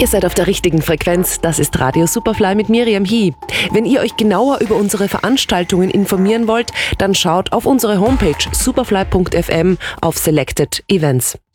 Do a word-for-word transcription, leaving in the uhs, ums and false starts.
Ihr seid auf der richtigen Frequenz. Das ist Radio Superfly mit Miriam Hie. Wenn ihr euch genauer über unsere Veranstaltungen informieren wollt, dann schaut auf unsere Homepage superfly punkt f m auf Selected Events.